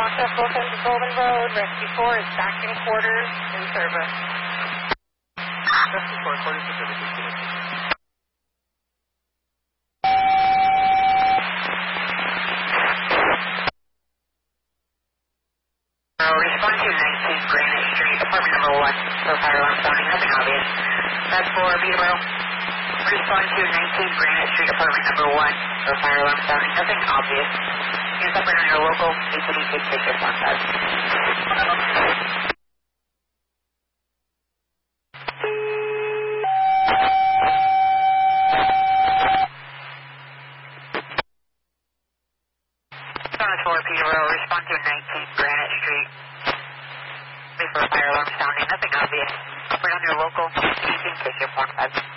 process both ends of Golden Road. Rescue 4 is back in quarters in service. Rescue 4, quarters in service. Respond to 19 Granite Street, apartment number 1, for fire alarm sounding, nothing obvious. That's for Peterborough. Respond to 19 Granite Street, apartment number 1, for fire alarm sounding, nothing obvious. Hands up right on your local, APD 66615. For Peterborough, respond to 19 Granite Street. Wait for a fire alarm sounding, nothing obvious. Up right on your local, 18 665.